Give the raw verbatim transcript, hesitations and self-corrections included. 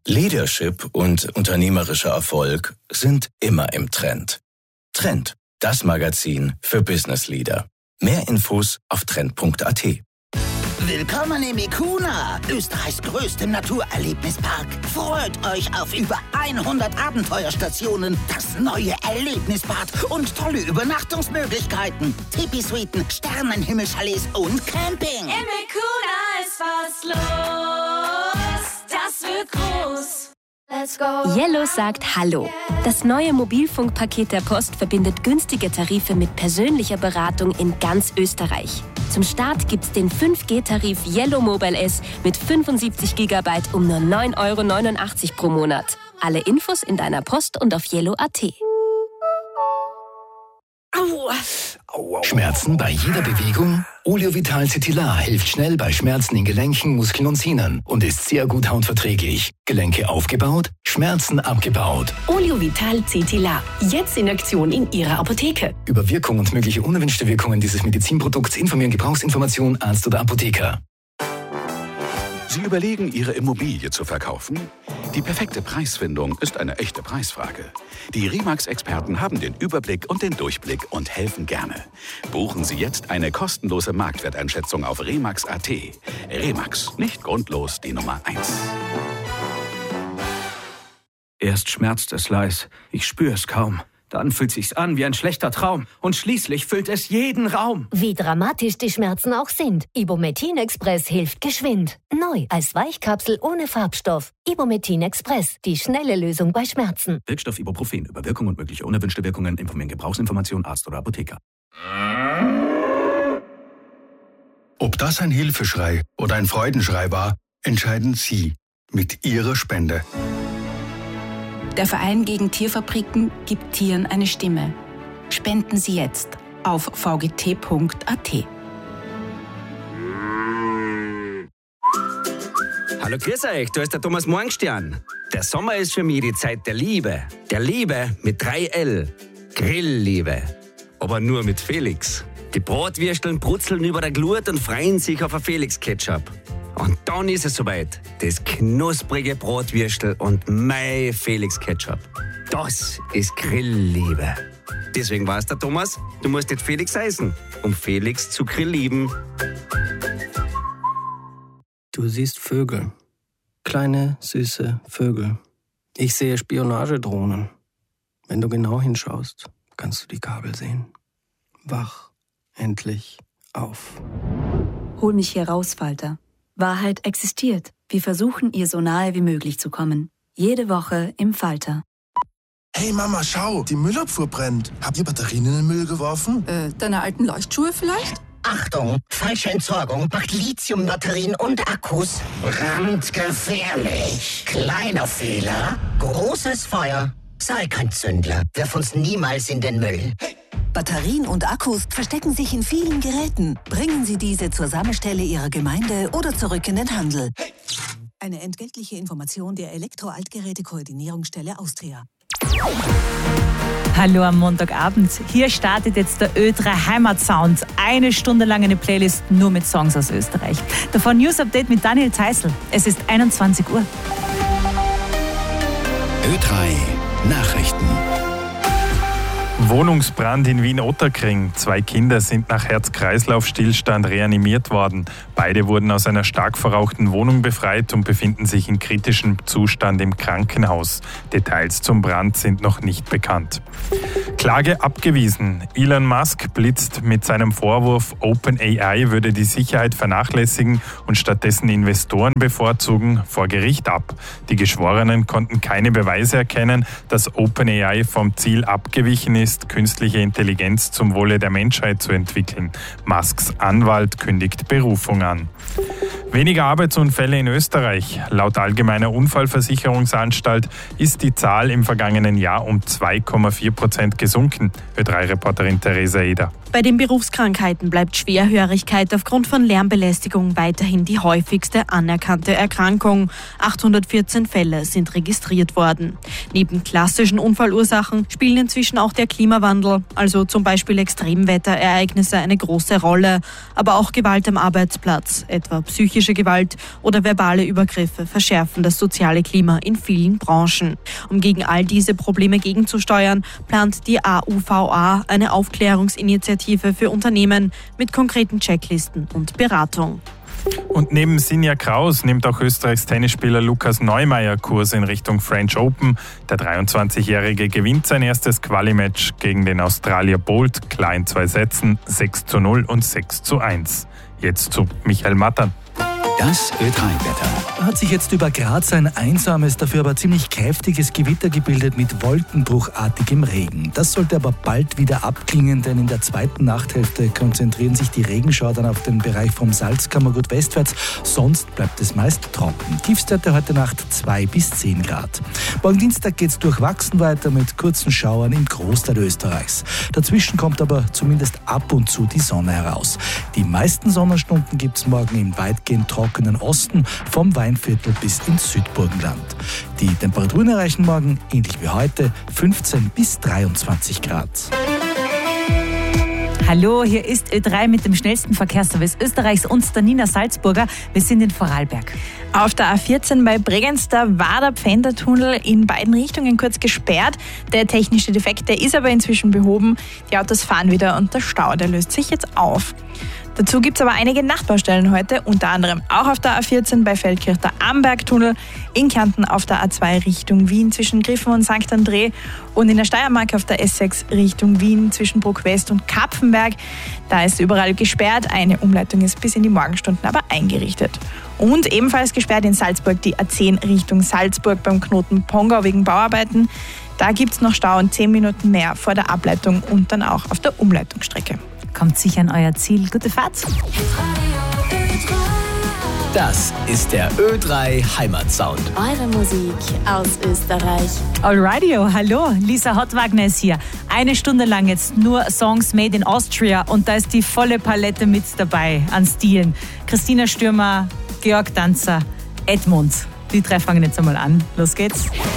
Leadership und unternehmerischer Erfolg sind immer im Trend. Trend, das Magazin für Business Leader. Mehr Infos auf trend punkt a t. Willkommen im Ikuna, Österreichs größtem Naturerlebnispark. Freut euch auf über hundert Abenteuerstationen, das neue Erlebnisbad und tolle Übernachtungsmöglichkeiten. Tipi-Suiten, Sternenhimmelchalets und Camping. Im Ikuna ist was los, das wird groß. Let's go. Yellow sagt Hallo. Das neue Mobilfunkpaket der Post verbindet günstige Tarife mit persönlicher Beratung in ganz Österreich. Zum Start gibt's den fünf G Tarif Yellow Mobile S mit fünfundsiebzig Gigabyte um nur neun Euro neunundachtzig pro Monat. Alle Infos in deiner Post und auf yellow punkt a t. Schmerzen bei jeder Bewegung? Oleovital Cetilar hilft schnell bei Schmerzen in Gelenken, Muskeln und Sehnen und ist sehr gut hautverträglich. Gelenke aufgebaut, Schmerzen abgebaut. Oleovital Cetilar. Jetzt in Aktion in Ihrer Apotheke. Über Wirkung und mögliche unerwünschte Wirkungen dieses Medizinprodukts informieren Gebrauchsinformation Arzt oder Apotheker. Sie überlegen, Ihre Immobilie zu verkaufen? Die perfekte Preisfindung ist eine echte Preisfrage. Die Remax-Experten haben den Überblick und den Durchblick und helfen gerne. Buchen Sie jetzt eine kostenlose Marktwerteinschätzung auf remax punkt a t. Remax, nicht grundlos die Nummer eins. Erst schmerzt es leis, ich spüre es kaum. Dann fühlt sich's an wie ein schlechter Traum. Und schließlich füllt es jeden Raum. Wie dramatisch die Schmerzen auch sind, Ibumetin Express hilft geschwind. Neu als Weichkapsel ohne Farbstoff. Ibumetin Express, die schnelle Lösung bei Schmerzen. Wirkstoff Ibuprofen. Über Wirkung und mögliche unerwünschte Wirkungen informieren Gebrauchsinformation Arzt oder Apotheker. Ob das ein Hilfeschrei oder ein Freudenschrei war, entscheiden Sie mit Ihrer Spende. Der Verein gegen Tierfabriken gibt Tieren eine Stimme. Spenden Sie jetzt auf v g t punkt a t. Hallo, grüß euch, da ist der Thomas Morgenstern. Der Sommer ist für mich die Zeit der Liebe. Der Liebe mit drei L. Grillliebe. Aber nur mit Felix. Die Bratwürsteln brutzeln über der Glut und freuen sich auf ein Felix-Ketchup. Und dann ist es soweit. Das knusprige Bratwürstel und mein Felix-Ketchup. Das ist Grillliebe. Deswegen war's der Thomas, du musst jetzt Felix heißen, um Felix zu grilllieben. Du siehst Vögel. Kleine, süße Vögel. Ich sehe Spionagedrohnen. Wenn du genau hinschaust, kannst du die Kabel sehen. Wach endlich auf. Hol mich hier raus, Falter. Wahrheit existiert. Wir versuchen, ihr so nahe wie möglich zu kommen. Jede Woche im Falter. Hey Mama, schau, die Müllabfuhr brennt. Habt ihr Batterien in den Müll geworfen? Äh, deine alten Leuchtschuhe vielleicht? Achtung, falsche Entsorgung macht Lithiumbatterien und Akkus brandgefährlich. Kleiner Fehler, großes Feuer. Sei kein Zündler, wirf uns niemals in den Müll. Hey. Batterien und Akkus verstecken sich in vielen Geräten. Bringen Sie diese zur Sammelstelle Ihrer Gemeinde oder zurück in den Handel. Eine entgeltliche Information der Elektro-Altgeräte-Koordinierungsstelle Austria. Hallo am Montagabend. Hier startet jetzt der Ö drei Heimatsound. Eine Stunde lang eine Playlist nur mit Songs aus Österreich. Davon News Update mit Daniel Zeisel. Es ist einundzwanzig Uhr. Ö drei Nachrichten. Wohnungsbrand in Wien-Ottakring. Zwei Kinder sind nach Herz-Kreislauf-Stillstand reanimiert worden. Beide wurden aus einer stark verrauchten Wohnung befreit und befinden sich in kritischem Zustand im Krankenhaus. Details zum Brand sind noch nicht bekannt. Klage abgewiesen. Elon Musk blitzt mit seinem Vorwurf, OpenAI würde die Sicherheit vernachlässigen und stattdessen Investoren bevorzugen, vor Gericht ab. Die Geschworenen konnten keine Beweise erkennen, dass OpenAI vom Ziel abgewichen ist, künstliche Intelligenz zum Wohle der Menschheit zu entwickeln. Musks Anwalt kündigt Berufung an. Weniger Arbeitsunfälle in Österreich. Laut Allgemeiner Unfallversicherungsanstalt ist die Zahl im vergangenen Jahr um zwei Komma vier Prozent gesunken. Ö drei Reporterin Theresa Eder. Bei den Berufskrankheiten bleibt Schwerhörigkeit aufgrund von Lärmbelästigung weiterhin die häufigste anerkannte Erkrankung. achthundertvierzehn Fälle sind registriert worden. Neben klassischen Unfallursachen spielen inzwischen auch der Klima Klimawandel, also zum Beispiel Extremwetterereignisse, eine große Rolle, aber auch Gewalt am Arbeitsplatz, etwa psychische Gewalt oder verbale Übergriffe, verschärfen das soziale Klima in vielen Branchen. Um gegen all diese Probleme gegenzusteuern, plant die A U V A eine Aufklärungsinitiative für Unternehmen mit konkreten Checklisten und Beratung. Und neben Sinja Kraus nimmt auch Österreichs Tennisspieler Lukas Neumeier Kurs in Richtung French Open. Der dreiundzwanzigjährige gewinnt sein erstes Quali-Match gegen den Australier Bolt, klar in zwei Sätzen, sechs zu null und sechs zu eins. Jetzt zu Michael Mattern. Das Ö drei Wetter. Hat sich jetzt über Graz ein einsames, dafür aber ziemlich kräftiges Gewitter gebildet mit wolkenbruchartigem Regen. Das sollte aber bald wieder abklingen, denn in der zweiten Nachthälfte konzentrieren sich die Regenschauer dann auf den Bereich vom Salzkammergut westwärts. Sonst bleibt es meist trocken. Tiefstwerte heute Nacht zwei bis zehn Grad. Morgen Dienstag geht es durchwachsen weiter mit kurzen Schauern im Großteil Österreichs. Dazwischen kommt aber zumindest ab und zu die Sonne heraus. Die meisten Sonnenstunden gibt es morgen im weitgehend trockenen Osten, vom Weinviertel bis ins Südburgenland. Die Temperaturen erreichen morgen, ähnlich wie heute, fünfzehn bis dreiundzwanzig Grad. Hallo, hier ist Ö drei mit dem schnellsten Verkehrsservice Österreichs und der Nina Salzburger. Wir sind in Vorarlberg. Auf der A vierzehn bei Bregenz, da war der Pfändertunnel in beiden Richtungen kurz gesperrt. Der technische Defekt, der ist aber inzwischen behoben. Die Autos fahren wieder und der Stau, der löst sich jetzt auf. Dazu gibt es aber einige Nachtbaustellen heute, unter anderem auch auf der A vierzehn bei Feldkirch der Ambergtunnel, in Kärnten auf der A zwei Richtung Wien zwischen Griffen und Sankt André und in der Steiermark auf der S sechs Richtung Wien zwischen Bruck West und Kapfenberg. Da ist überall gesperrt, eine Umleitung ist bis in die Morgenstunden aber eingerichtet. Und ebenfalls gesperrt in Salzburg die A zehn Richtung Salzburg beim Knoten Pongau wegen Bauarbeiten. Da gibt es noch Stau und zehn Minuten mehr vor der Ableitung und dann auch auf der Umleitungsstrecke. Kommt sicher an euer Ziel. Gute Fahrt. Das ist der Ö drei Heimatsound. Eure Musik aus Österreich. Alrighty, hallo, Lisa Hottwagner ist hier. Eine Stunde lang jetzt nur Songs made in Austria und da ist die volle Palette mit dabei an Stilen. Christina Stürmer, Georg Danzer, Edmund. Die drei fangen jetzt einmal an. Los geht's.